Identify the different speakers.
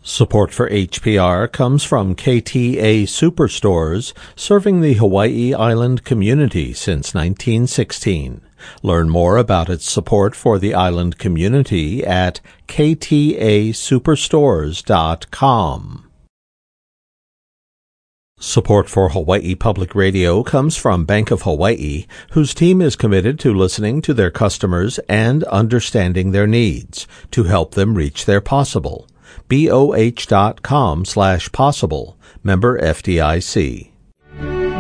Speaker 1: Support for HPR comes from KTA Superstores, serving the Hawaii Island community since 1916. Learn more about its support for the island community at ktasuperstores.com. Support for Hawaii Public Radio comes from Bank of Hawaii, whose team is committed to listening to their customers and understanding their needs to help them reach their possible. BOH.com/possible. Member FDIC.